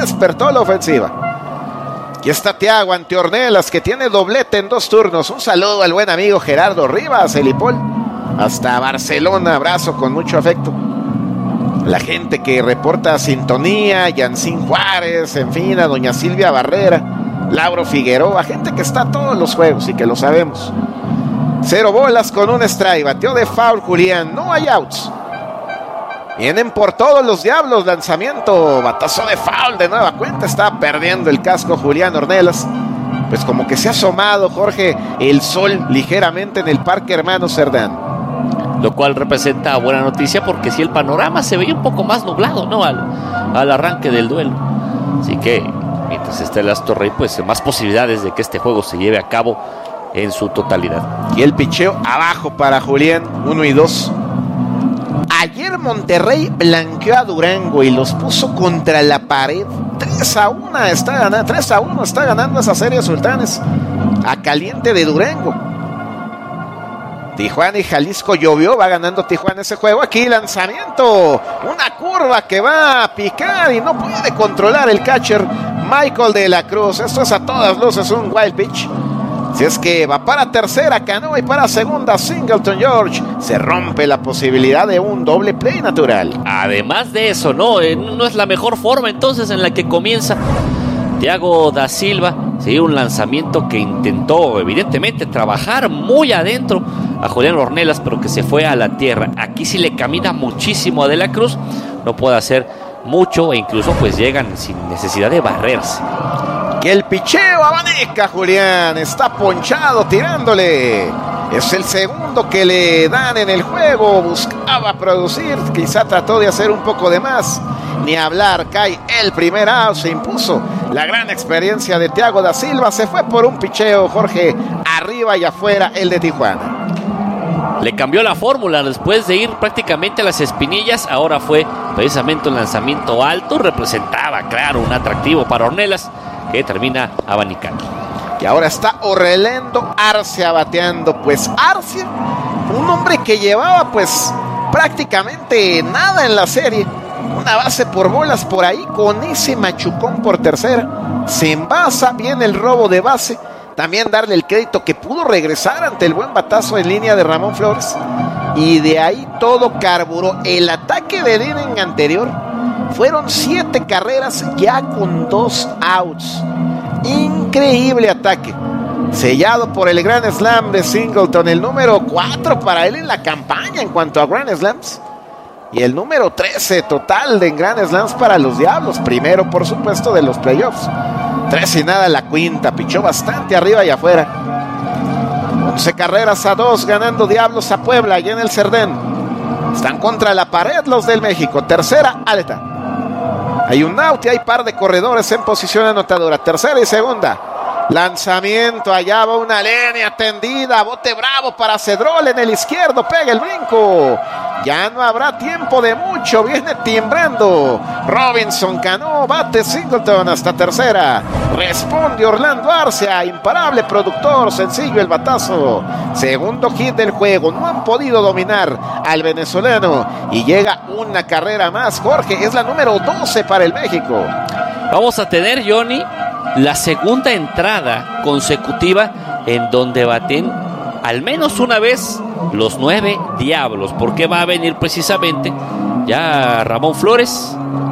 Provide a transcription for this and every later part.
despertó la ofensiva. Aquí está Thiago ante Ornelas, que tiene doblete en 2 turnos. Un saludo al buen amigo Gerardo Rivas, el Hipol. Hasta Barcelona, abrazo con mucho afecto. La gente que reporta sintonía, Yancín Juárez, en fin, a doña Silvia Barrera, Lauro Figueroa, gente que está a todos los juegos y que lo sabemos. 0 bolas con un strike, bateó de foul Julián, no hay outs. Vienen por todos los diablos, lanzamiento, batazo de foul de nueva cuenta, está perdiendo el casco Julián Ornelas. Pues como que se ha asomado, Jorge, el sol ligeramente en el Parque Hermano Cerdán. Lo cual representa buena noticia porque si el panorama se veía un poco más nublado, ¿no? Al arranque del duelo. Así que mientras esté el Astro Rey, pues más posibilidades de que este juego se lleve a cabo en su totalidad. Y el picheo abajo para Julián, 1 y 2. Ayer Monterrey blanqueó a Durango y los puso contra la pared. 3-1 está ganando esa serie Sultanes a caliente de Durango. Tijuana y Jalisco llovió, va ganando Tijuana ese juego. Aquí lanzamiento, una curva que va a picar y no puede controlar el catcher Michael de la Cruz. Esto es a todas luces un wild pitch. Si es que va para tercera Cano y para segunda Singleton George. Se rompe la posibilidad de un doble play natural. Además de eso, no es la mejor forma entonces en la que comienza Thiago da Silva. Sí, un lanzamiento que intentó evidentemente trabajar muy adentro a Julián Ornelas, pero que se fue a la tierra. Aquí sí le camina muchísimo a De la Cruz, no puede hacer mucho e incluso pues llegan sin necesidad de barrerse. Que el picheo abanica Julián, está ponchado tirándole. Es el segundo que le dan en el juego, buscaba producir, quizá trató de hacer un poco de más. Ni hablar, cae el primer out, se impuso la gran experiencia de Thiago da Silva, se fue por un picheo, Jorge, arriba y afuera el de Tijuana. Le cambió la fórmula después de ir prácticamente a las espinillas, ahora fue precisamente un lanzamiento alto, representaba, claro, un atractivo para Ornelas, que termina abanicando. Y ahora está Orlando Arcia bateando, pues Arcia, un hombre que llevaba pues prácticamente nada en la serie, una base por bolas por ahí, con ese machucón por tercera, se envasa, viene el robo de base. También darle el crédito que pudo regresar ante el buen batazo en línea de Ramón Flores. Y de ahí todo carburó. El ataque del inning anterior fueron 7 carreras ya con 2 outs. Increíble ataque. Sellado por el Grand Slam de Singleton. El número 4 para él en la campaña en cuanto a Grand Slams. Y el número 13 total de Grand Slams para los Diablos. Primero, por supuesto, de los playoffs. 3-0 la quinta, pichó bastante arriba y afuera. 11 carreras a 2 ganando Diablos a Puebla allá en el Cerdén. Están contra la pared los del México. Tercera alta. Hay un out y hay par de corredores en posición anotadora. Tercera y segunda. Lanzamiento, allá va una línea tendida, bote bravo para Cedrol en el izquierdo, pega el brinco. Ya no habrá tiempo de mucho, viene timbrando Robinson Cano, bate Singleton hasta tercera. Responde Orlando Arcia, imparable productor, sencillo el batazo. Segundo hit del juego, no han podido dominar al venezolano y llega una carrera más, Jorge, es la número 12 para el México. Vamos a tener, Johnny, la segunda entrada consecutiva en donde baten al menos una vez los 9 Diablos, porque va a venir precisamente ya Ramón Flores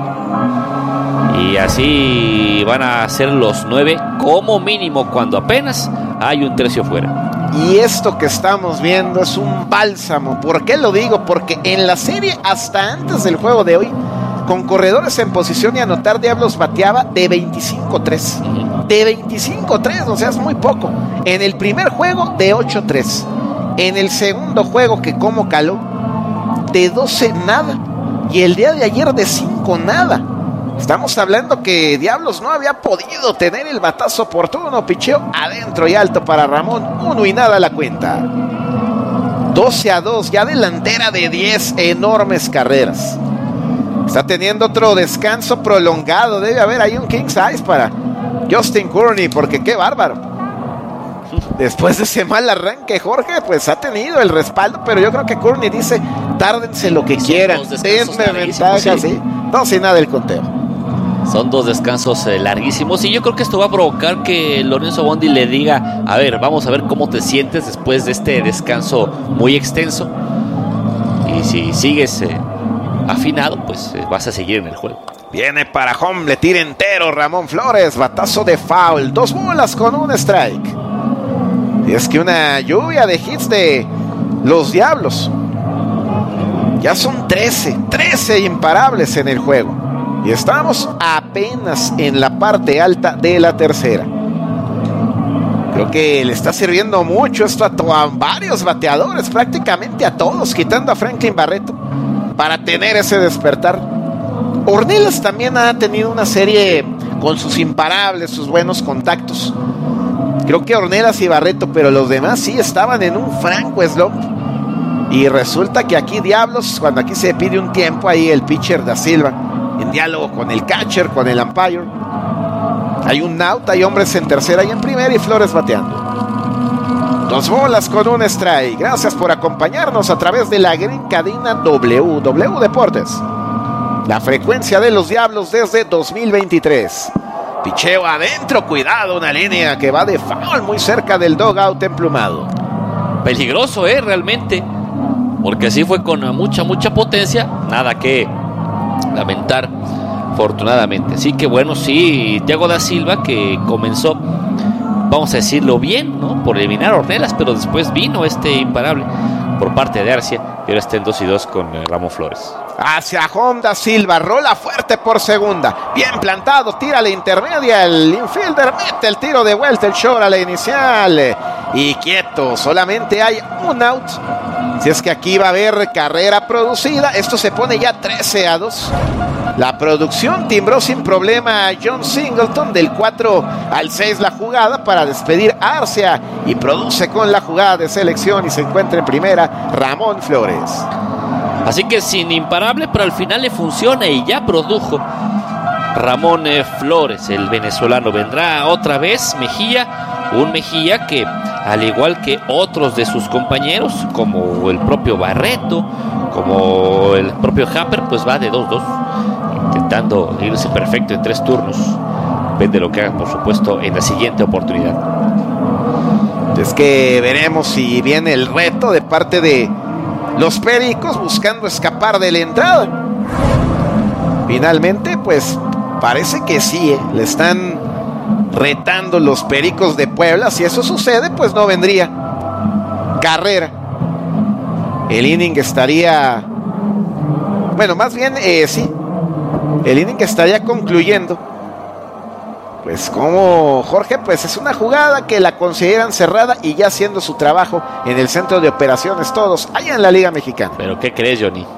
y así van a ser los 9 como mínimo cuando apenas hay un tercio fuera. Y esto que estamos viendo es un bálsamo. ¿Por qué lo digo? Porque en la serie hasta antes del juego de hoy, con corredores en posición y anotar, Diablos bateaba de 25-3. De 25-3, o sea, es muy poco. En el primer juego, de 8-3. En el segundo juego, que como caló, de 12 nada. Y el día de ayer de 5 nada. Estamos hablando que Diablos no había podido tener el batazo oportuno. Picheo adentro y alto para Ramón. 1-0 la cuenta. 12-2, ya delantera de 10 enormes carreras. Está teniendo otro descanso prolongado. Debe haber ahí un king size para Justin Courtney, porque qué bárbaro. Después de ese mal arranque, Jorge, pues ha tenido el respaldo, pero yo creo que Courtney dice, tárdense lo que quieran, denme ventaja, sí. 2-0 el conteo. Son 2 descansos larguísimos y yo creo que esto va a provocar que Lorenzo Bondi le diga, a ver, vamos a ver cómo te sientes después de este descanso muy extenso, y si sigues afinado, pues vas a seguir en el juego. Viene para home, le tira entero Ramón Flores, batazo de foul, 2 bolas con un strike. Y es que una lluvia de hits de los Diablos. Ya son 13 imparables en el juego. Y estamos apenas en la parte alta de la tercera. Creo que le está sirviendo mucho esto a varios bateadores, prácticamente a todos, quitando a Franklin Barreto, para tener ese despertar. Ornelas también ha tenido una serie con sus imparables, sus buenos contactos. Creo que Ornelas y Barreto, pero los demás sí estaban en un franco slump. Y resulta que aquí Diablos, cuando aquí se pide un tiempo, ahí el pitcher Da Silva, en diálogo con el catcher, con el umpire, hay un out, hay hombres en tercera y en primera y Flores bateando. 2 bolas con un strike. Gracias por acompañarnos a través de la gran cadena WW Deportes. La frecuencia de los Diablos desde 2023. Picheo adentro, cuidado, una línea que va de foul muy cerca del dugout emplumado. Peligroso, realmente, porque así fue con mucha potencia, nada que lamentar, afortunadamente. Así que bueno, sí, Thiago Da Silva, que comenzó, vamos a decirlo bien, ¿no?, por eliminar a Ornelas, pero después vino este imparable por parte de Arcia, y ahora está en 2-2 con Ramón Flores. Hacia home Da Silva, rola fuerte por segunda, bien plantado, tira a la intermedia, el infielder mete el tiro de vuelta, el short a la inicial, y quieto, solamente hay un out. Si es que aquí va a haber carrera producida, esto se pone ya 13-2. La producción timbró sin problema a John Singleton, del 4 al 6 la jugada para despedir a Arcia, y produce con la jugada de selección y se encuentra en primera Ramón Flores. Así que sin imparable, pero al final le funciona y ya produjo Ramón Flores, el venezolano. Vendrá otra vez Mejía, un Mejía que, al igual que otros de sus compañeros, como el propio Barreto, como el propio Happer, pues va de 2-2, intentando irse perfecto en 3 turnos. Depende de lo que haga, por supuesto, en la siguiente oportunidad. Es que veremos si viene el reto de parte de los Pericos, buscando escapar de la entrada. Finalmente, pues parece que sí, le están retando los Pericos de Puebla. Si eso sucede, pues no vendría carrera. El inning estaría, bueno, más bien sí, el inning estaría concluyendo. Pues como Jorge, pues es una jugada que la consideran cerrada y ya haciendo su trabajo en el centro de operaciones todos allá en la Liga Mexicana. ¿Pero qué crees, Johnny?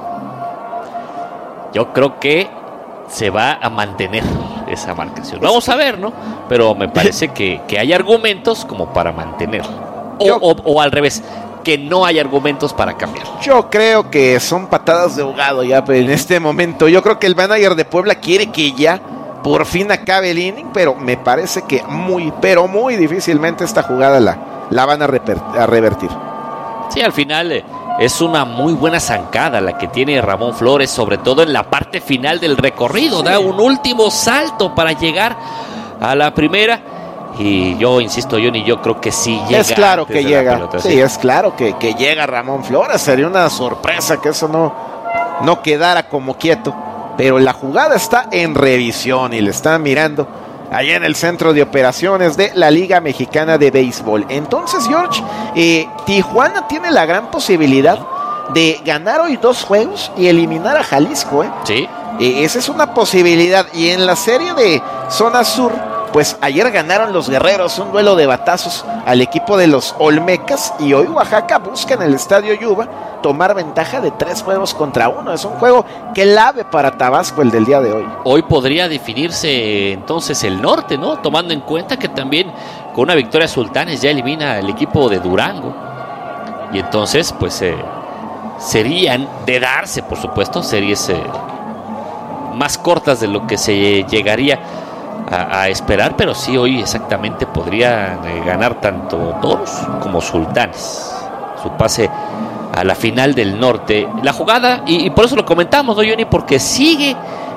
Yo creo que se va a mantener esa marcación. Vamos a ver, ¿no? Pero me parece que hay argumentos como para mantener. O al revés, que no hay argumentos para cambiar. Yo creo que son patadas de ahogado ya en este momento. Yo creo que el manager de Puebla quiere que ya por fin acabe el inning, pero me parece que muy difícilmente esta jugada la van a revertir. Sí, al final es una muy buena zancada la que tiene Ramón Flores, sobre todo en la parte final del recorrido. Sí. Da un último salto para llegar a la primera. Y yo insisto, Johnny, yo creo que sí llega. Es claro que llega. Pelota, sí, es claro que llega Ramón Flores. Sería una sorpresa que eso no quedara como quieto. Pero la jugada está en revisión y le están mirando allá en el centro de operaciones de la Liga Mexicana de Béisbol. Entonces, George, Tijuana tiene la gran posibilidad de ganar hoy 2 juegos y eliminar a Jalisco, ¿eh? Sí. Esa es una posibilidad. Y en la serie de Zona Sur, pues ayer ganaron los Guerreros un duelo de batazos al equipo de los Olmecas, y hoy Oaxaca busca en el Estadio Yuba tomar ventaja de 3-1. Es un juego clave para Tabasco el del día de hoy. Hoy podría definirse entonces el norte, ¿no? Tomando en cuenta que también con una victoria Sultanes ya elimina el equipo de Durango. Y entonces pues serían, de darse por supuesto, series más cortas de lo que se llegaría a esperar, pero sí, hoy exactamente podrían ganar tanto Toros como Sultanes. Su pase a la final del norte. La jugada, y por eso lo comentamos, ¿no, Johnny? Porque sigue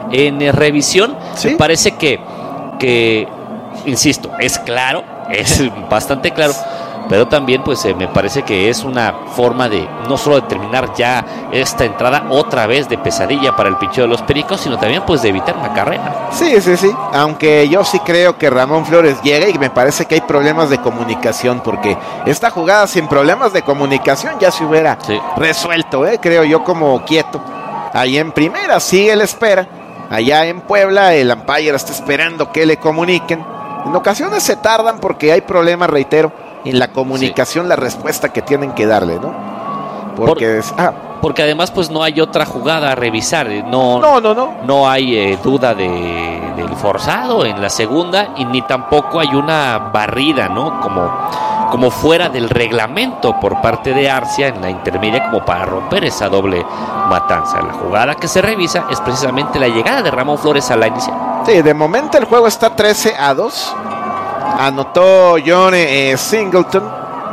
en revisión, ¿Sí? Me parece que, insisto, es claro, es bastante claro, pero también pues me parece que es una forma de no solo de terminar ya esta entrada otra vez de pesadilla para el picheo de los Pericos, sino también pues de evitar una carrera. Sí, aunque yo sí creo que Ramón Flores llega y me parece que hay problemas de comunicación, porque esta jugada sin problemas de comunicación ya se hubiera resuelto, creo yo, como quieto. Ahí en primera sigue la espera, allá en Puebla el umpire está esperando que le comuniquen. En ocasiones se tardan porque hay problemas, reitero, en la comunicación, la respuesta que tienen que darle, ¿no? Porque además pues no hay otra jugada a revisar, no hay duda del forzado en la segunda, y ni tampoco hay una barrida, ¿no? Como fuera del reglamento por parte de Arcia en la intermedia, como para romper esa doble matanza. La jugada que se revisa es precisamente la llegada de Ramón Flores a la inicial. Sí, de momento el juego está 13-2. Anotó John Singleton.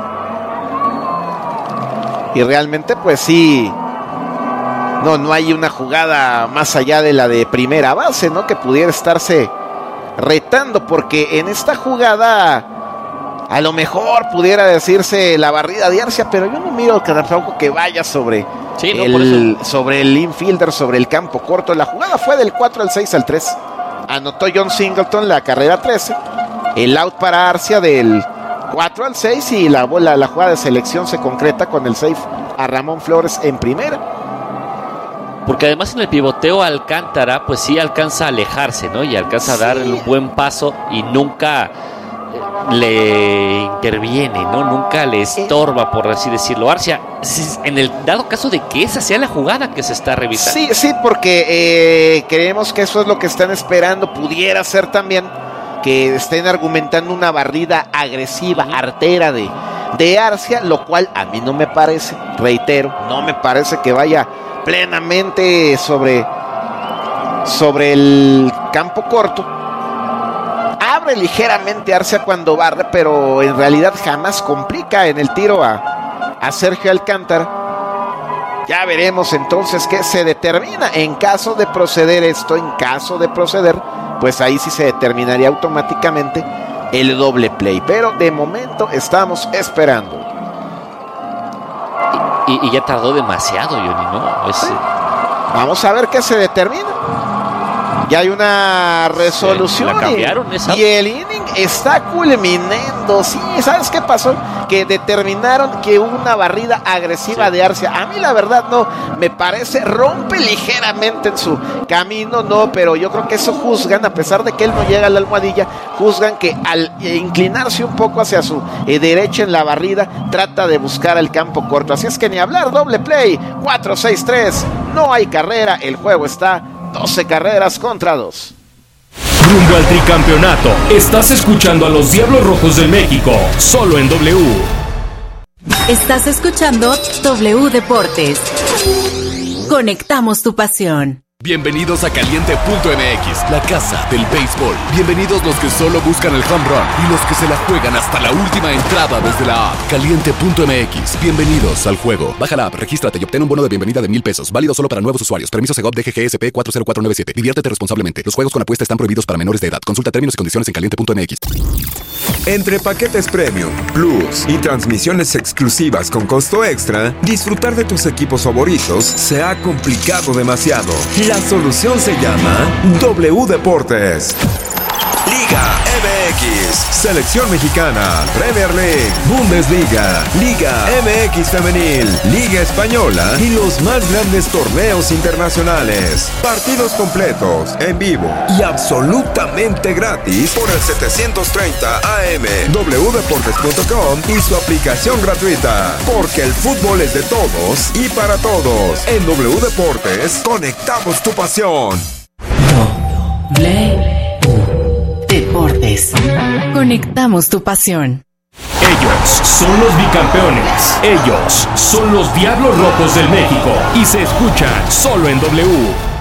Y realmente pues sí, no hay una jugada más allá de la de primera base, ¿no? Que pudiera estarse retando, porque en esta jugada a lo mejor pudiera decirse la barrida de Arcia, pero yo no miro que tampoco que vaya sobre el infielder, sobre el campo corto. La jugada fue del 4 al 6 al 3. Anotó John Singleton la carrera 13. El out para Arcia del 4 al 6 y la jugada de selección se concreta con el save a Ramón Flores en primera. Porque además en el pivoteo Alcántara pues sí alcanza a alejarse, ¿no? Y alcanza a dar un buen paso y nunca le interviene, ¿no? Nunca le estorba, por así decirlo. Arcia, en el dado caso de que esa sea la jugada que se está revisando. Sí, porque creemos que eso es lo que están esperando. Pudiera ser también que estén argumentando una barrida agresiva, artera de Arcia, lo cual a mí no me parece, reitero, no me parece que vaya plenamente sobre el campo corto. Abre ligeramente Arcia cuando barre, pero en realidad jamás complica en el tiro a Sergio Alcántara. Ya veremos entonces qué se determina en caso de proceder esto. En caso de proceder, pues ahí sí se determinaría automáticamente el doble play. Pero de momento estamos esperando. Y ya tardó demasiado, Johnny, ¿no? Sí. Vamos a ver qué se determina. Ya hay una resolución. ¿La cambiaron esa? Y el inning está culminando. Sí, ¿sabes qué pasó? Que determinaron que hubo una barrida agresiva de Arcia. A mí la verdad no me parece, rompe ligeramente en su camino, no, pero yo creo que eso juzgan, a pesar de que él no llega a la almohadilla, juzgan que al inclinarse un poco hacia su derecha en la barrida, trata de buscar el campo corto. Así es que ni hablar, doble play, 4-6-3, no hay carrera, el juego está 12 carreras contra 2. Rumbo al tricampeonato. Estás escuchando a los Diablos Rojos de México, solo en W. Estás escuchando W Deportes. Conectamos tu pasión. Bienvenidos a Caliente.mx, la casa del béisbol. Bienvenidos los que solo buscan el home run y los que se la juegan hasta la última entrada desde la app. Caliente.mx, bienvenidos al juego. Baja la app, regístrate y obtén un bono de bienvenida de $1,000. Válido solo para nuevos usuarios. Permiso Segov DGGSP 40497. Diviértete responsablemente. Los juegos con apuesta están prohibidos para menores de edad. Consulta términos y condiciones en Caliente.mx. Entre paquetes premium, plus y transmisiones exclusivas con costo extra, disfrutar de tus equipos favoritos se ha complicado demasiado. La solución se llama W Deportes. Liga MX, Selección Mexicana, Premier League, Bundesliga, Liga MX Femenil, Liga Española y los más grandes torneos internacionales. Partidos completos, en vivo y absolutamente gratis por el 730 AM, wdeportes.com y su aplicación gratuita. Porque el fútbol es de todos y para todos. En W Deportes, conectamos tu pasión. Deportes. Conectamos tu pasión. Ellos son los bicampeones. Ellos son los Diablos Rojos del México. Y se escuchan solo en W.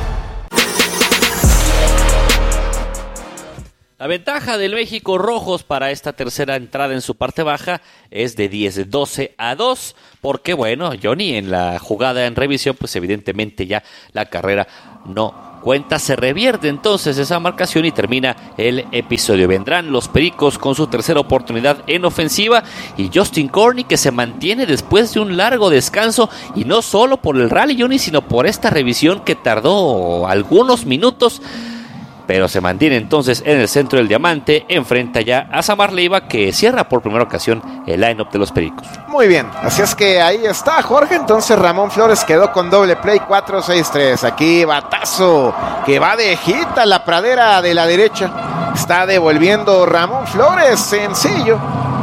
La ventaja del México Rojos para esta tercera entrada en su parte baja es de 12-2, porque bueno, Johnny, en la jugada en revisión, pues evidentemente ya la carrera no cuenta se revierte entonces esa marcación y termina el episodio. Vendrán los Pericos con su tercera oportunidad en ofensiva y Justin Corney, que se mantiene después de un largo descanso, y no solo por el rally, Johnny, sino por esta revisión que tardó algunos minutos, pero se mantiene entonces en el centro del diamante. Enfrenta ya a Samar Leiva, que cierra por primera ocasión el line-up de los Pericos. Muy bien, así es que ahí está, Jorge. Entonces Ramón Flores quedó con doble play, 4-6-3. Aquí batazo que va de hit a la pradera de la derecha. Está devolviendo Ramón Flores, sencillo,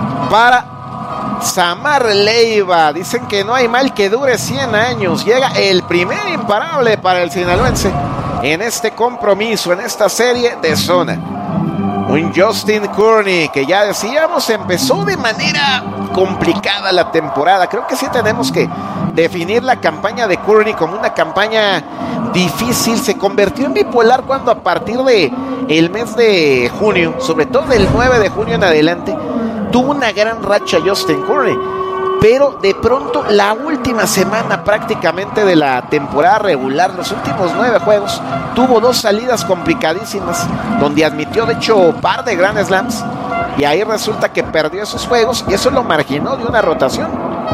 para Samar Leiva. Dicen que no hay mal que dure 100 años. Llega el primer imparable para el sinaloense en este compromiso, en esta serie de zona. Un Justin Corney que, ya decíamos, empezó de manera complicada la temporada. Creo que sí tenemos que definir la campaña de Corney como una campaña difícil. Se convirtió en bipolar cuando, a partir de el mes de junio, sobre todo del 9 de junio en adelante, tuvo una gran racha Justin Corney. Pero de pronto, la última semana prácticamente de la temporada regular, los últimos 9 juegos, tuvo 2 salidas complicadísimas, donde admitió de hecho par de Grand Slams, y ahí resulta que perdió esos juegos, y eso lo marginó de una rotación.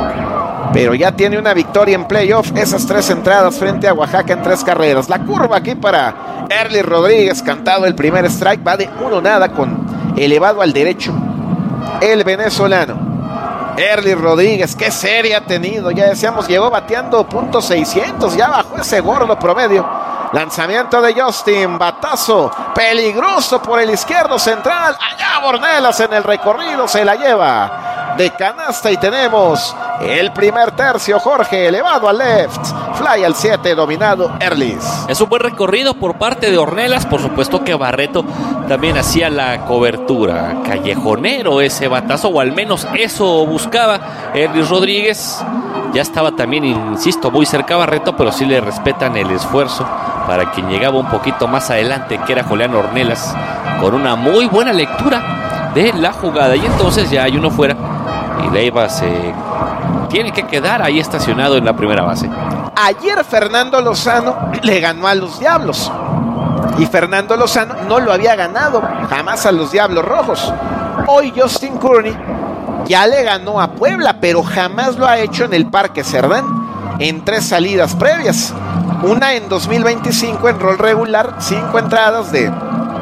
Pero ya tiene una victoria en playoff, esas 3 entradas frente a Oaxaca en 3 carreras. La curva aquí para Erly Rodríguez, cantado el primer strike, va de 1-0 con elevado al derecho el venezolano Erly Rodríguez. Qué serie ha tenido, ya decíamos, llegó bateando .600, ya bajó ese gordo promedio. Lanzamiento de Justin, batazo peligroso por el izquierdo central, allá Bornelas en el recorrido, se la lleva de canasta y tenemos el primer tercio, Jorge, elevado al left, fly al 7, dominado Erlis. Es un buen recorrido por parte de Ornelas, por supuesto que Barreto también hacía la cobertura, callejonero ese batazo, o al menos eso buscaba Erlis Rodríguez. Ya estaba también, insisto, muy cerca a Barreto, pero sí le respetan el esfuerzo para quien llegaba un poquito más adelante, que era Julián Ornelas, con una muy buena lectura de la jugada. Y entonces ya hay uno fuera y Leiva se tiene que quedar ahí estacionado en la primera base. Ayer Fernando Lozano le ganó a los Diablos, y Fernando Lozano no lo había ganado jamás a los Diablos Rojos. Hoy Justin Corney ya le ganó a Puebla, pero jamás lo ha hecho en el Parque Cerdán, en 3 salidas previas. Una en 2025 en rol regular, 5 entradas de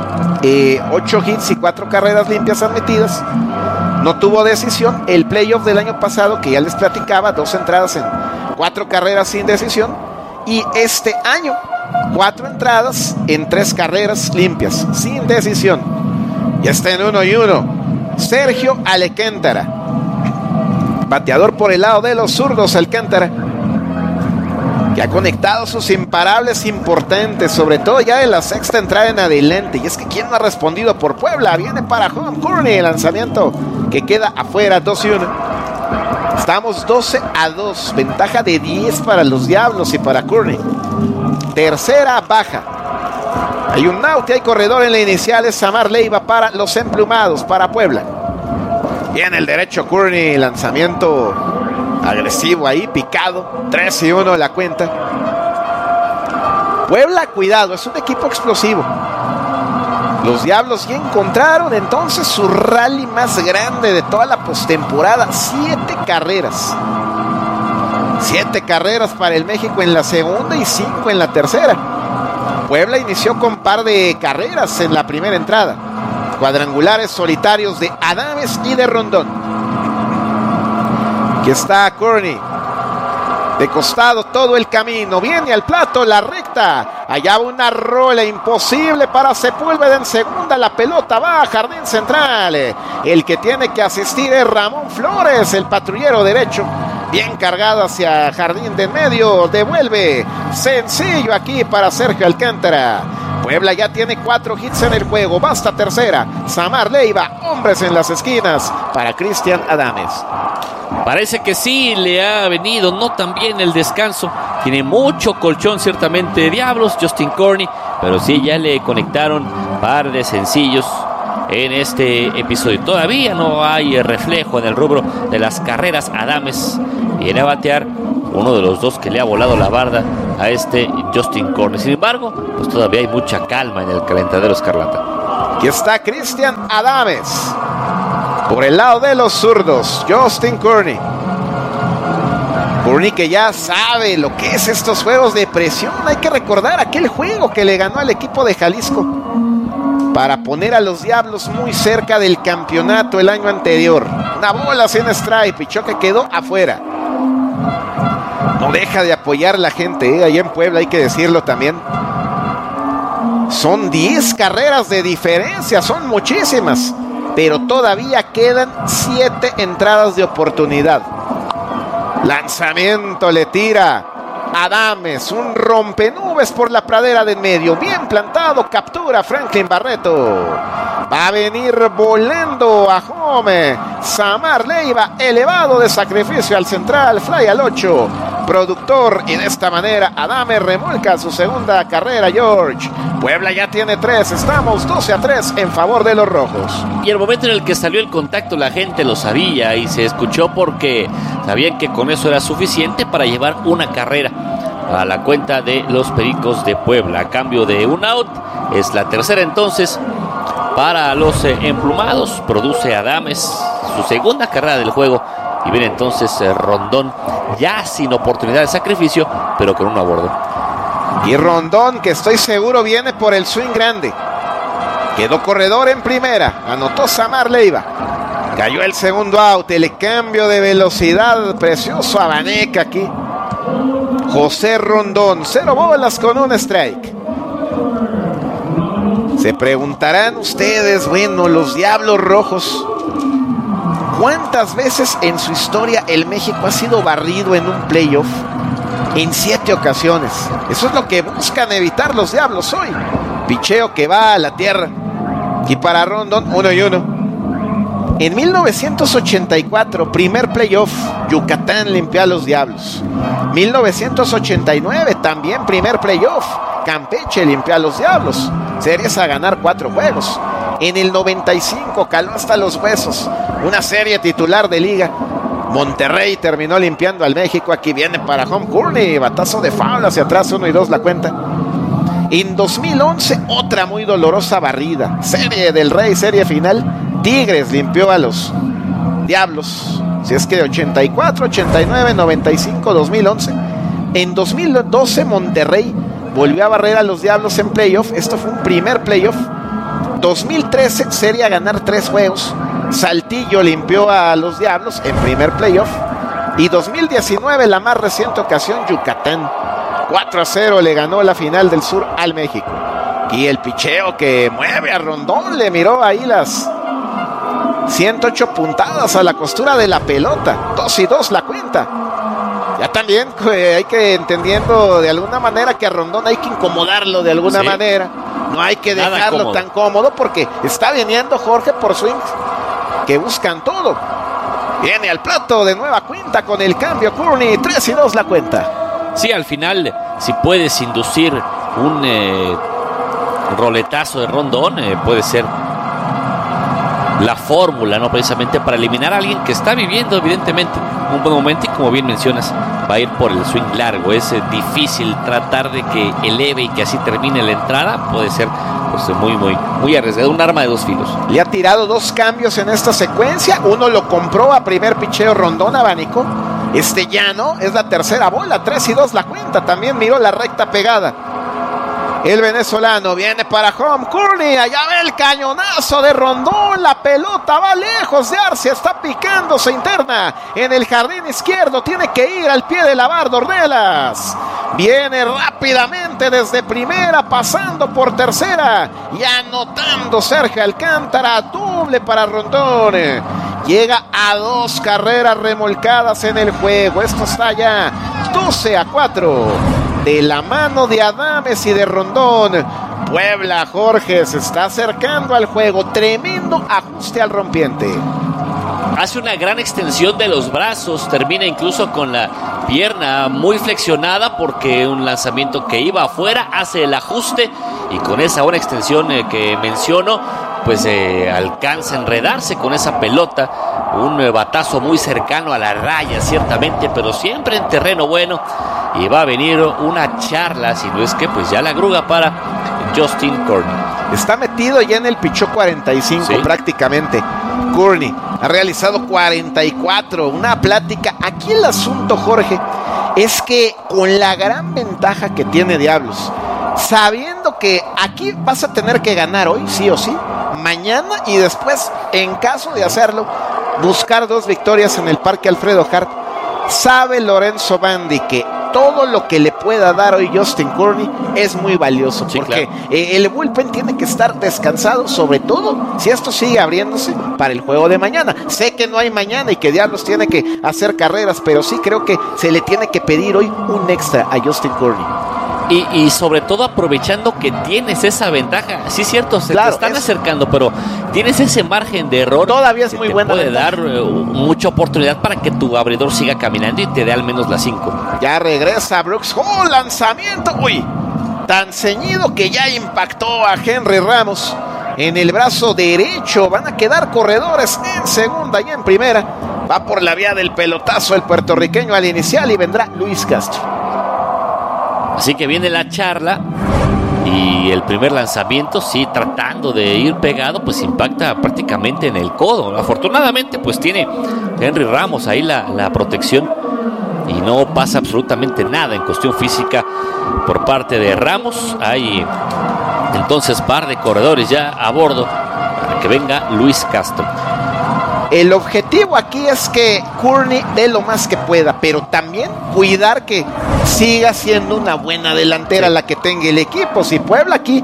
8 hits y 4 carreras limpias admitidas. No tuvo decisión. El playoff del año pasado, que ya les platicaba, 2 entradas en 4 carreras sin decisión. Y este año, 4 entradas en 3 carreras limpias, sin decisión. Ya está en 1-1. Sergio Alcántara, bateador por el lado de los zurdos. Alcántara, que ha conectado sus imparables importantes, sobre todo ya de la 6ª entrada en adelante. Y es que ¿quién no ha respondido por Puebla? Viene para home Corney, el lanzamiento que queda afuera, 2-1. Estamos 12-2, ventaja de 10 para los Diablos y para Corney. Tercera baja. Hay un out y hay corredor en la inicial, es Samar Leiva para los emplumados, para Puebla. Viene el derecho Corney, lanzamiento agresivo ahí, picado, 3-1 la cuenta. Puebla, cuidado, es un equipo explosivo. Los Diablos ya encontraron entonces su rally más grande de toda la postemporada, 7 carreras. 7 carreras para el México en la segunda y 5 en la tercera. Puebla inició con par de carreras en la primera entrada, cuadrangulares solitarios de Adames y de Rondón. Aquí está Corney, de costado todo el camino, viene al plato, la recta, allá va una rola imposible para Sepúlveda en segunda, la pelota va a jardín central. El que tiene que asistir es Ramón Flores, el patrullero derecho, bien cargado hacia jardín de medio, devuelve, sencillo aquí para Sergio Alcántara. Puebla ya tiene 4 hits en el juego, basta tercera. Samar Leiva, hombres en las esquinas para Cristian Adames. Parece que sí le ha venido no tan bien el descanso. Tiene mucho colchón ciertamente Diablos, Justin Corney, pero sí ya le conectaron par de sencillos en este episodio. Todavía no hay reflejo en el rubro de las carreras. Adames viene a batear, uno de los dos que le ha volado la barda a este Justin Corney. Sin embargo, pues todavía hay mucha calma en el calentadero escarlata. Aquí está Cristian Adames. Por el lado de los zurdos, Justin Corney. Corney que ya sabe lo que es estos juegos de presión. Hay que recordar aquel juego que le ganó al equipo de Jalisco para poner a los Diablos muy cerca del campeonato el año anterior. Una bola sin strike, pichó que quedó afuera. No deja de apoyar la gente, allá en Puebla, hay que decirlo también. Son 10 carreras de diferencia, son muchísimas, pero todavía quedan 7 entradas de oportunidad. Lanzamiento, le tira Adames, un rompenubes por la pradera de en medio, bien plantado, captura Franklin Barreto. Va a venir volando a home Samar Leiva, elevado de sacrificio al central, fly al 8, productor, y de esta manera Adames remolca su segunda carrera, George. Puebla ya tiene 3, estamos 12-3 en favor de los rojos. Y el momento en el que salió el contacto, la gente lo sabía y se escuchó porque sabían que con eso era suficiente para llevar una carrera a la cuenta de los Pericos de Puebla. A cambio de un out, es la tercera entonces para los emplumados. Produce Adames su segunda carrera del juego y viene entonces Rondón, ya sin oportunidad de sacrificio, pero con uno a bordo. Y Rondón, que estoy seguro viene por el swing grande. Quedó corredor en primera, anotó Samar Leiva. Cayó el segundo out, el cambio de velocidad, precioso Abaneca aquí. José Rondón, 0 bolas con un strike. Se preguntarán ustedes, bueno, los Diablos Rojos, ¿cuántas veces en su historia el México ha sido barrido en un playoff? En 7 ocasiones. Eso es lo que buscan evitar los Diablos hoy. Picheo que va a la tierra. Y para Rondón, 1-1. En 1984, primer playoff, Yucatán limpió a los Diablos. 1989, también primer playoff, Campeche limpió a los Diablos. Series a ganar 4 juegos. En el 95 caló hasta los huesos. Una serie titular de liga. Monterrey terminó limpiando al México. Aquí viene para home Courtney, batazo de foul hacia atrás, 1-2 la cuenta. En 2011, otra muy dolorosa barrida. Serie del Rey, serie final. Tigres limpió a los Diablos. Si es que 84, 89, 95, 2011. En 2012, Monterrey volvió a barrer a los Diablos en playoff. Esto fue un primer playoff. 2013, serie a ganar 3 juegos. Saltillo limpió a los Diablos en primer playoff. Y 2019, la más reciente ocasión, Yucatán 4-0 le ganó la final del sur al México. Y el picheo que mueve a Rondón, le miró ahí las 108 puntadas a la costura de la pelota. 2-2 la cuenta. Ya también hay que entendiendo de alguna manera que a Rondón hay que incomodarlo de alguna manera. No hay que dejarlo tan cómodo porque está viniendo Jorge por swings que buscan todo. Viene al plato de nueva cuenta con el cambio Courtney, 3-2 la cuenta. Sí, al final, si puedes inducir un roletazo de Rondón, puede ser la fórmula, ¿no? Precisamente para eliminar a alguien que está viviendo, evidentemente, un buen momento y, como bien mencionas, va a ir por el swing largo. Es difícil tratar de que eleve y que así termine la entrada. Puede ser pues, muy arriesgado, un arma de 2 filos. Le ha tirado 2 cambios en esta secuencia. Uno lo compró a primer picheo Rondón, abanico. Ya no, es la tercera bola, 3-2 la cuenta. También miró la recta pegada. El venezolano viene para home Courtney, allá ve el cañonazo de Rondón, la pelota va lejos de Arcia, está picando, se interna en el jardín izquierdo, tiene que ir al pie de la barda Ornelas. Viene rápidamente desde primera, pasando por tercera y anotando Sergio Alcántara, doble para Rondón. Llega a 2 carreras remolcadas en el juego, esto está ya 12-4. De la mano de Adames y de Rondón, Puebla, Jorge, se está acercando al juego. Tremendo ajuste al rompiente. Hace una gran extensión de los brazos, termina incluso con la pierna muy flexionada porque un lanzamiento que iba afuera, hace el ajuste y con esa buena extensión que menciono, pues alcanza a enredarse con esa pelota. Un batazo muy cercano a la raya, ciertamente, pero siempre en terreno bueno. y va a venir una charla, si no es que pues ya la gruga para Justin Courtney. Está metido ya en el pichó 45 ¿sí? Prácticamente. Courtney ha realizado 44, una plática. Aquí el asunto, Jorge, es que con la gran ventaja que tiene Diablos, sabiendo que aquí vas a tener que ganar hoy, sí o sí, mañana y después, en caso de hacerlo, buscar 2 victorias en el Parque Alfredo Harp, sabe Lorenzo Bandi que todo lo que le pueda dar hoy Justin Courtney es muy valioso, sí, porque claro, el bullpen tiene que estar descansado, sobre todo si esto sigue abriéndose para el juego de mañana. Sé que no hay mañana y que Diablos tiene que hacer carreras, pero sí creo que se le tiene que pedir hoy un extra a Justin Courtney. Y sobre todo aprovechando que tienes esa ventaja. Sí, cierto, se te están acercando, pero tienes ese margen de error. Todavía es muy buena. Puede dar mucha oportunidad para que tu abridor siga caminando y te dé al menos las 5. Ya regresa Brooks. ¡Oh, lanzamiento! ¡Uy! Tan ceñido que ya impactó a Henry Ramos en el brazo derecho. Van a quedar corredores en segunda y en primera. Va por la vía del pelotazo el puertorriqueño al inicial y vendrá Luis Castro. Así que viene la charla y el primer lanzamiento, sí, tratando de ir pegado, pues impacta prácticamente en el codo. Afortunadamente, pues tiene Henry Ramos ahí la protección y no pasa absolutamente nada en cuestión física por parte de Ramos. Hay entonces par de corredores ya a bordo para que venga Luis Castro. El objetivo aquí es que Courtney dé lo más que pueda, pero también cuidar que siga siendo una buena delantera, sí, la que tenga el equipo. Si Puebla aquí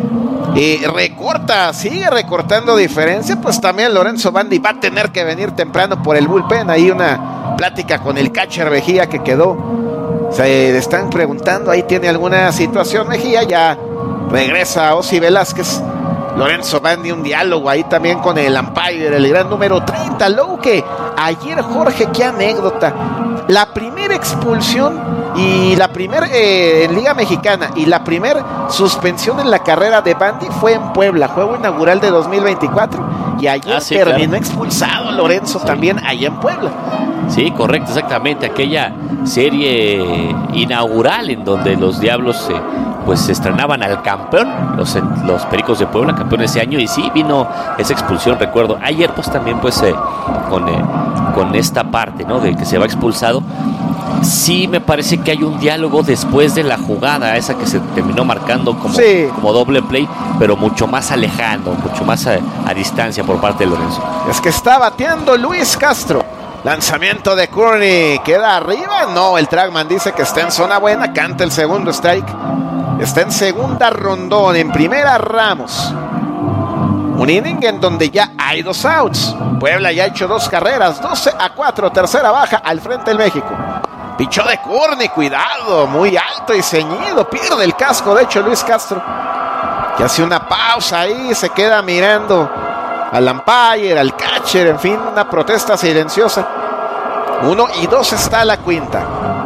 sigue recortando diferencia, pues también Lorenzo Bandi va a tener que venir temprano por el bullpen. Ahí una plática con el catcher Mejía que quedó. Se están preguntando, ahí tiene alguna situación Mejía, ya regresa Ozzy Velázquez. Lorenzo Bandi, un diálogo ahí también con el umpire, el gran número 30, Lowe, que ayer, Jorge, qué anécdota. La primera expulsión y la primera en Liga Mexicana y la primera suspensión en la carrera de Bandi fue en Puebla, juego inaugural de 2024, y ayer terminó expulsado Lorenzo, sí, también allá en Puebla. Sí, correcto, exactamente, aquella serie inaugural en donde los Diablos pues se estrenaban al campeón, los Pericos de Puebla, campeón ese año, y sí vino esa expulsión, recuerdo. Ayer pues también pues con esta parte, ¿no?, de que se va expulsado. Sí me parece que hay un diálogo después de la jugada esa que se terminó marcando como doble play, pero mucho más alejando, mucho más a distancia por parte de Lorenzo. Es que está bateando Luis Castro. Lanzamiento de Courtney, ¿queda arriba? No, el trackman dice que está en zona buena, canta el segundo strike. Está en segunda Rondón, en primera Ramos. Un inning en donde ya hay 2 outs. Puebla ya ha hecho 2 carreras, 12-4, tercera baja al frente del México. Pichó de Courtney, cuidado, muy alto y ceñido, pierde el casco, de hecho Luis Castro, que hace una pausa ahí, se queda mirando al umpire, al catcher, en fin, una protesta silenciosa. 1-2 está la quinta.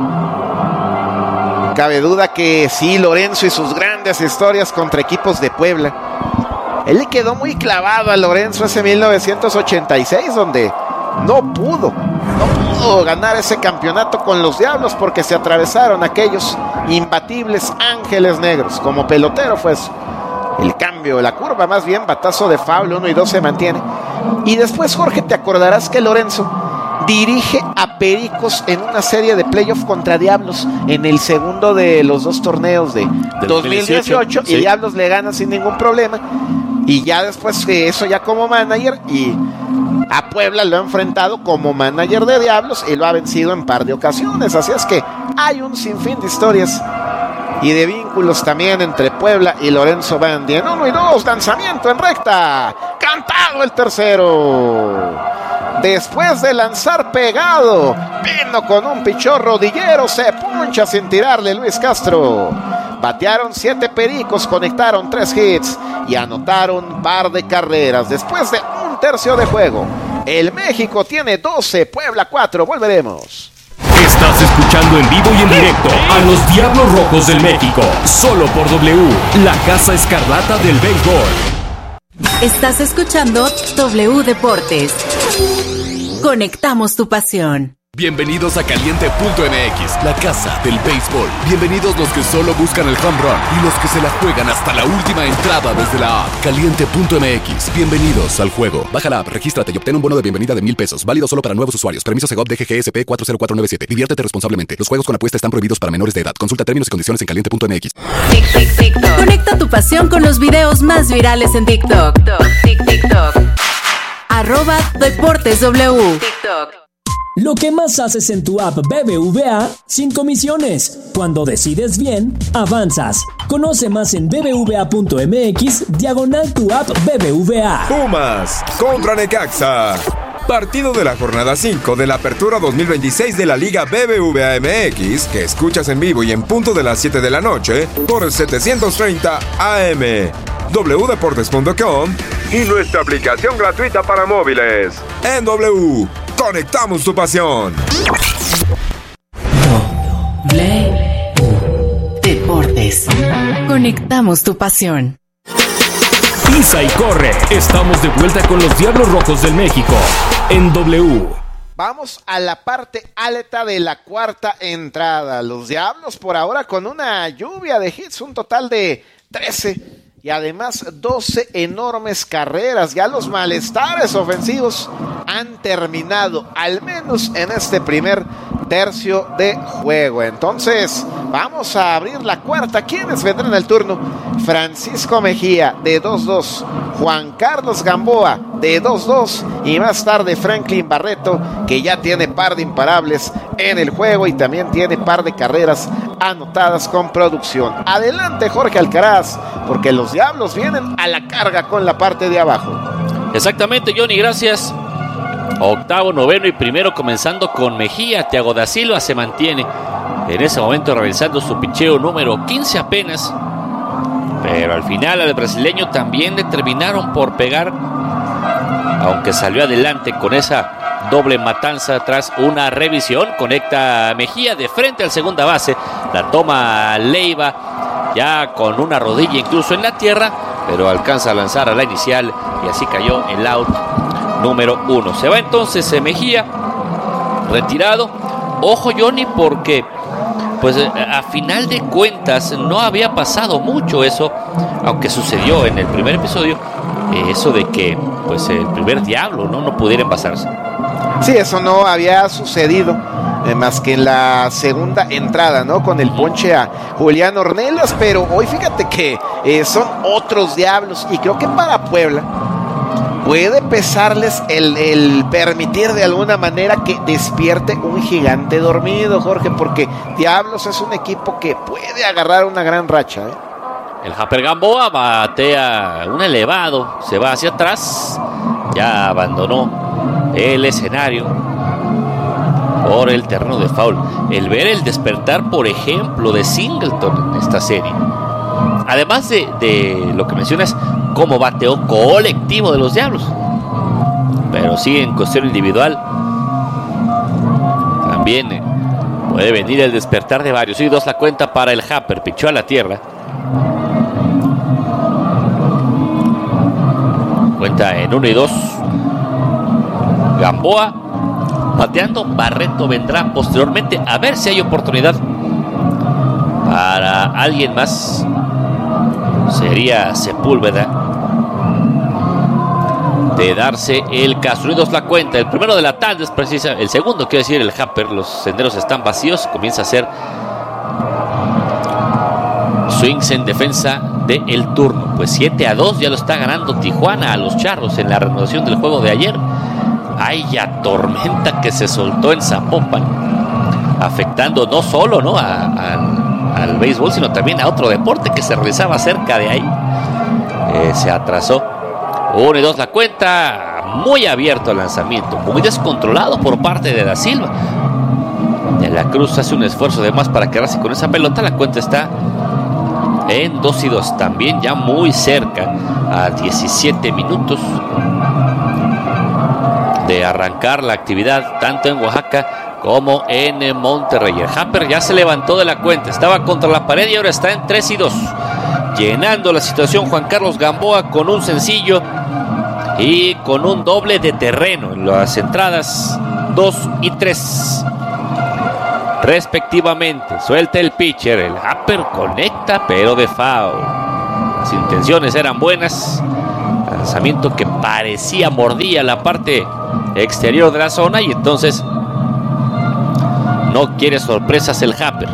Cabe duda que sí, Lorenzo y sus grandes historias contra equipos de Puebla. Él le quedó muy clavado a Lorenzo ese 1986, donde no pudo ganar ese campeonato con los Diablos porque se atravesaron aquellos imbatibles Ángeles Negros. Como pelotero fue eso. El cambio, la curva, más bien batazo de foul, 1-2 se mantiene. Y después, Jorge, te acordarás que Lorenzo dirige a Pericos en una serie de playoff contra Diablos en el segundo de los 2 torneos de 2018, y sí, Diablos le gana sin ningún problema. Y ya después eso ya como manager, y a Puebla lo ha enfrentado como manager de Diablos y lo ha vencido en par de ocasiones. Así es que hay un sinfín de historias y de vínculos también entre Puebla y Lorenzo Bandi. En 1-2, lanzamiento en recta, cantado el tercero. Después de lanzar pegado, vino con un pichón rodillero, se puncha sin tirarle Luis Castro. Batearon 7 Pericos, conectaron 3 hits y anotaron par de carreras. Después de un tercio de juego, el México tiene 12, Puebla 4. Volveremos. Estás escuchando en vivo y en directo a los Diablos Rojos del México, solo por W, la Casa Escarlata del Béisbol. Estás escuchando W Deportes. Conectamos tu pasión. Bienvenidos a Caliente.mx, la casa del béisbol. Bienvenidos los que solo buscan el home run y los que se la juegan hasta la última entrada desde la app. Caliente.mx, bienvenidos al juego. Baja la app, regístrate y obtén un bono de bienvenida de $1,000. Válido solo para nuevos usuarios. Permiso Segov DGGSP 40497. Diviértete responsablemente. Los juegos con apuesta están prohibidos para menores de edad. Consulta términos y condiciones en Caliente.mx. TikTok. Conecta tu pasión con los videos más virales en TikTok. TikTok. @DeportesW. TikTok. Lo que más haces en tu app BBVA sin comisiones. Cuando decides bien, avanzas. Conoce más en bbva.mx/tu app BBVA. Pumas contra Necaxa. Partido de la jornada 5 de la Apertura 2026 de la Liga BBVA MX, que escuchas en vivo y en punto de las 7 de la noche por el 730 AM, wdeportes.com y nuestra aplicación gratuita para móviles. En W, conectamos tu pasión. Deportes. Conectamos tu pasión. Pisa y corre. Estamos de vuelta con los Diablos Rojos del México en W. Vamos a la parte alta de la cuarta entrada. Los Diablos por ahora con una lluvia de hits, un total de 13 y además 12 enormes carreras. Ya los malestares ofensivos han terminado, al menos en este primer tercio de juego. Entonces vamos a abrir la cuarta. ¿Quiénes vendrán al turno? Francisco Mejía de 2-2, Juan Carlos Gamboa de 2-2 y más tarde Franklin Barreto, que ya tiene par de imparables en el juego y también tiene par de carreras anotadas con producción. Adelante Jorge Alcaraz, porque los Diablos vienen a la carga con la parte de abajo. Exactamente, Johnny, gracias. Octavo, noveno y primero comenzando con Mejía. Thiago da Silva se mantiene en ese momento realizando su picheo número 15 apenas, pero al final al brasileño también le terminaron por pegar, aunque salió adelante con esa doble matanza tras una revisión. Conecta Mejía de frente al segunda base, la toma Leiva ya con una rodilla incluso en la tierra, pero alcanza a lanzar a la inicial y así cayó el out número 1. Se va entonces Mejía retirado. Ojo, Johnny, porque pues a final de cuentas no había pasado mucho eso, aunque sucedió en el primer episodio, eso de que pues el primer Diablo no pudiera envasarse. Sí, eso no había sucedido más que en la segunda entrada, ¿no? Con el ponche a Julián Ornelas, pero hoy fíjate que son otros Diablos y creo que para Puebla puede pesarles el permitir de alguna manera que despierte un gigante dormido, Jorge, porque Diablos es un equipo que puede agarrar una gran racha, ¿eh? El Japper Gamboa batea un elevado, se va hacia atrás, ya abandonó el escenario por el terreno de foul. El ver el despertar, por ejemplo, de Singleton en esta serie, además de lo que mencionas como bateo colectivo de los Diablos, pero sí en cuestión individual también puede venir el despertar de varios. Y 2 la cuenta para el Japper, pichó a la tierra, cuenta en 1-2. Gamboa bateando, Barreto vendrá posteriormente a ver si hay oportunidad para alguien más. Sería Sepúlveda de darse el caso. 2 la cuenta. El primero de la tarde es precisa. El segundo, quiero decir, el Japper. Los senderos están vacíos. Comienza a hacer swings en defensa del turno. Pues 7-2 ya lo está ganando Tijuana a los Charros en la reanudación del juego de ayer. Hay ya tormenta que se soltó en Zapopan, afectando no solo al béisbol, sino también a otro deporte que se realizaba cerca de ahí. Se atrasó. 1-2 la cuenta. Muy abierto el lanzamiento, muy descontrolado por parte de da Silva. De la Cruz hace un esfuerzo de más para quedarse con esa pelota. La cuenta está en 2-2. También ya muy cerca, a 17 minutos de arrancar la actividad tanto en Oaxaca como en Monterrey. El Japper ya se levantó de la cuenta, estaba contra la pared y ahora está en 3-2, llenando la situación Juan Carlos Gamboa con un sencillo y con un doble de terreno en las entradas 2 y 3. Respectivamente. Suelta el pitcher, el Happer conecta, pero de foul. Las intenciones eran buenas. Lanzamiento que parecía mordía la parte exterior de la zona y entonces no quiere sorpresas el Happer.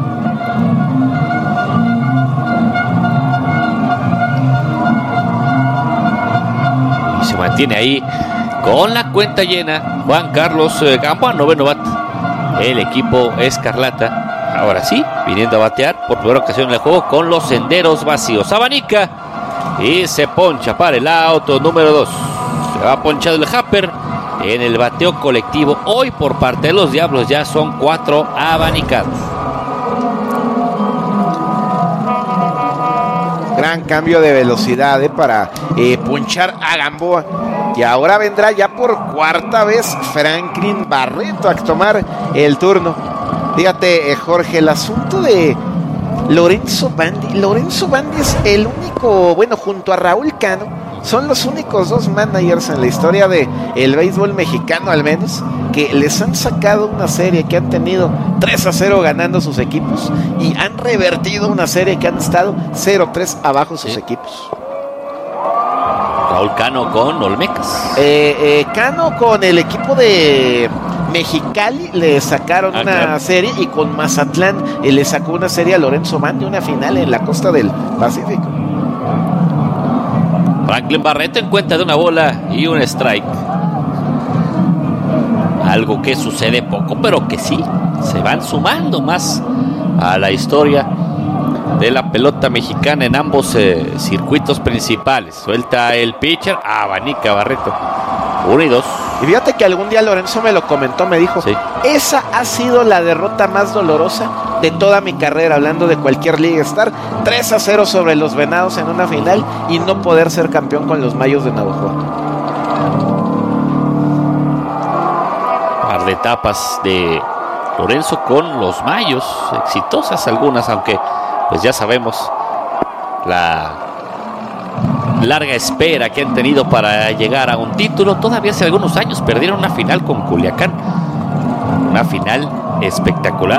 Y se mantiene ahí con la cuenta llena Juan Carlos Gamboa, noveno bat. El equipo escarlata, ahora sí, viniendo a batear por primera ocasión en el juego con los senderos vacíos. Abanica y se poncha para el auto número 2. Se va ponchado el Happer en el bateo colectivo. Hoy por parte de los Diablos ya son 4 abanicados. Gran cambio de velocidad para ponchar a Gamboa. Y ahora vendrá ya por cuarta vez Franklin Barreto a tomar el turno. Fíjate, Jorge, el asunto de Lorenzo Bandi. Lorenzo Bandi es el único, bueno, junto a Raúl Cano, son los únicos 2 managers en la historia de el béisbol mexicano, al menos, que les han sacado una serie que han tenido 3-0 ganando sus equipos y han revertido una serie que han estado 0-3 abajo sus equipos. Raúl Cano con Olmecas. Cano con el equipo de Mexicali le sacaron una serie, y con Mazatlán le sacó una serie a Lorenzo Bandi, una final en la costa del Pacífico. Franklin Barreto en cuenta de una bola y un strike. Algo que sucede poco, pero que sí, se van sumando más a la historia de la pelota mexicana en ambos circuitos principales. Suelta el pitcher, abanica Barreto. 1 y 2. Y fíjate que algún día Lorenzo me lo comentó, me dijo, sí, esa ha sido la derrota más dolorosa de toda mi carrera, hablando de cualquier liga, estar 3-0 sobre los Venados en una final y no poder ser campeón con los Mayos de Navajo. Par de etapas de Lorenzo con los Mayos, exitosas algunas, aunque pues ya sabemos la larga espera que han tenido para llegar a un título. Todavía hace algunos años perdieron una final con Culiacán, una final espectacular.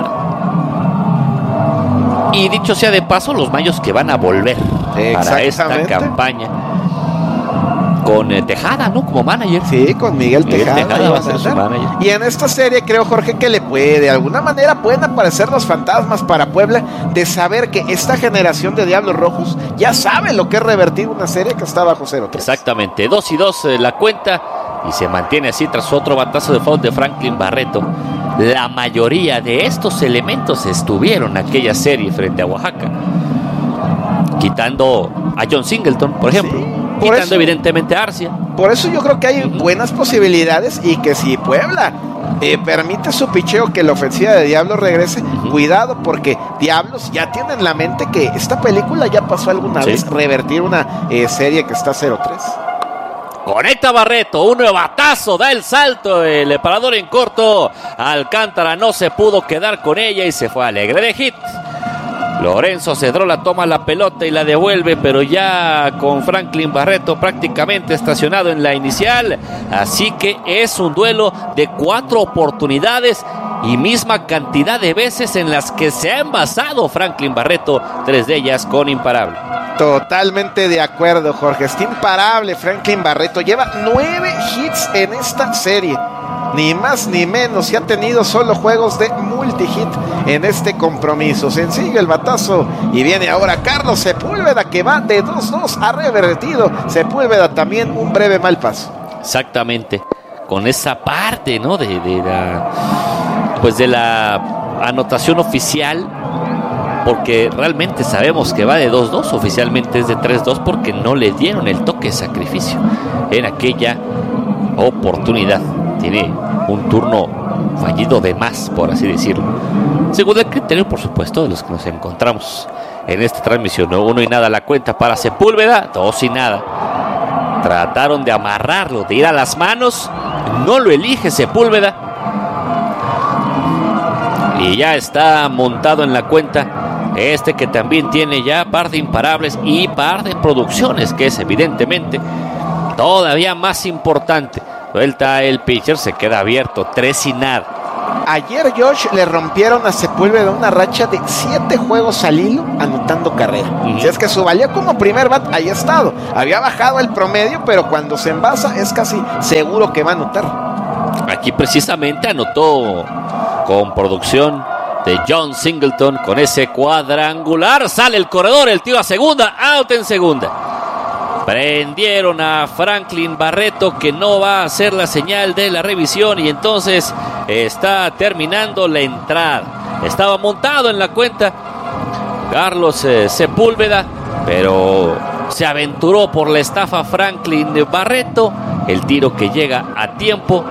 Y dicho sea de paso, los Mayos que van a volver para esta campaña con Tejada, ¿no? Como manager. Sí, con Miguel Tejada va a ser su manager. Y en esta serie creo, Jorge, que de alguna manera pueden aparecer los fantasmas para Puebla, de saber que esta generación de Diablos Rojos ya sabe lo que es revertir una serie que está bajo 0-3. Exactamente, 2 y 2 la cuenta, y se mantiene así tras otro batazo de foul de Franklin Barreto. La mayoría de estos elementos estuvieron en aquella serie frente a Oaxaca, quitando a John Singleton, por ejemplo. Sí. Quitando eso, evidentemente a Arcia. Por eso yo creo que hay buenas posibilidades, y que si Puebla permite su picheo, que la ofensiva de Diablos regrese, cuidado, porque Diablos ya tiene en la mente que esta película ya pasó alguna vez, revertir una serie que está 0-3. Conecta Barreto, un batazo, da el salto, el parador en corto. Alcántara no se pudo quedar con ella y se fue alegre de hit. Lorenzo Cedrola toma la pelota y la devuelve, pero ya con Franklin Barreto prácticamente estacionado en la inicial. Así que es un duelo de 4 oportunidades y misma cantidad de veces en las que se ha envasado Franklin Barreto, 3 de ellas con imparable. Totalmente de acuerdo, Jorge. Está imparable Franklin Barreto. Lleva 9 hits en esta serie. Ni más ni menos, y ha tenido solo juegos de multi-hit en este compromiso. Sencillo el batazo, y viene ahora Carlos Sepúlveda, que va de 2-2, ha revertido Sepúlveda también un breve mal paso. Exactamente, con esa parte, ¿no? de la anotación oficial, porque realmente sabemos que va de 2-2, oficialmente es de 3-2, porque no le dieron el toque de sacrificio en aquella oportunidad. Tiene un turno fallido de más, por así decirlo, según el criterio, por supuesto, de los que nos encontramos en esta transmisión. 1 y nada la cuenta para Sepúlveda, 2 y nada. Trataron de amarrarlo, de ir a las manos, no lo elige Sepúlveda, y ya está montado en la cuenta que también tiene ya par de imparables y par de producciones, que es evidentemente todavía más importante. Suelta el pitcher, se queda abierto, 3 y nada. Ayer, Josh, le rompieron a Sepúlveda una racha de 7 juegos al hilo anotando carrera. Si es que su valía como primer bat ahí ha estado. Había bajado el promedio, pero cuando se envasa es casi seguro que va a anotar. Aquí precisamente anotó con producción de John Singleton con ese cuadrangular. Sale el corredor, el tiro a segunda, out en segunda. Prendieron a Franklin Barreto, que no va a hacer la señal de la revisión, y entonces está terminando la entrada. Estaba montado en la cuenta Carlos Sepúlveda, pero se aventuró por la estafa Franklin Barreto. El tiro que llega a tiempo.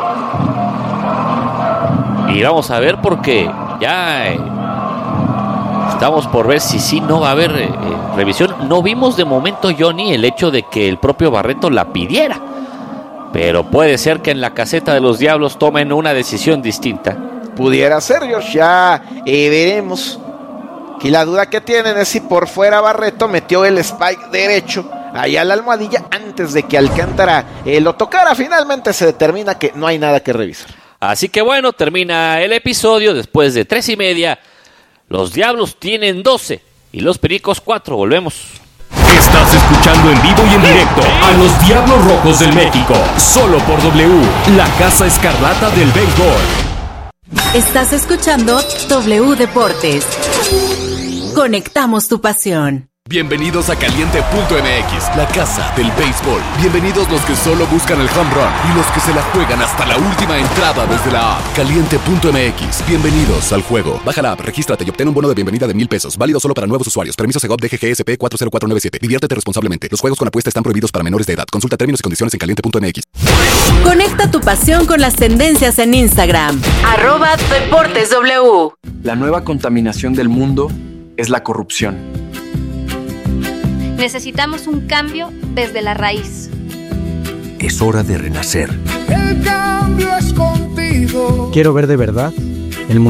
Y vamos a ver, porque ya estamos por ver si sí no va a haber revisión. No vimos de momento, Johnny, el hecho de que el propio Barreto la pidiera, pero puede ser que en la caseta de los Diablos tomen una decisión distinta. Pudiera ser, Josh, ya veremos. Y la duda que tienen es si por fuera Barreto metió el spike derecho allá a la almohadilla antes de que Alcántara lo tocara. Finalmente se determina que no hay nada que revisar. Así que bueno, termina el episodio después de 3:30. Los Diablos tienen 12 y los Pericos 4. Volvemos. Estás escuchando en vivo y en directo a los Diablos Rojos del México, solo por W, la Casa Escarlata del Béisbol. Estás escuchando W Deportes. Conectamos tu pasión. Bienvenidos a Caliente.mx, la casa del béisbol. Bienvenidos los que solo buscan el home run y los que se la juegan hasta la última entrada desde la app. Caliente.mx, bienvenidos al juego. Baja la app, regístrate y obtén un bono de bienvenida de $1,000. Válido solo para nuevos usuarios. Permiso Segov DGGSP 40497. Diviértete responsablemente. Los juegos con apuesta están prohibidos para menores de edad. Consulta términos y condiciones en Caliente.mx. Conecta tu pasión con las tendencias en Instagram. @DeportesW. La nueva contaminación del mundo es la corrupción. Necesitamos un cambio desde la raíz. Es hora de renacer. El cambio es contigo. Quiero ver de verdad